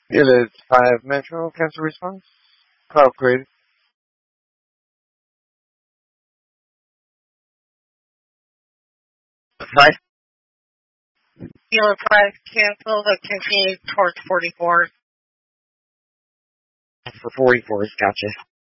It is 5 Metro. Cancel response. Cloud created. Five. Kilo 5 cancel, but continue towards 44. For 44s. Gotcha.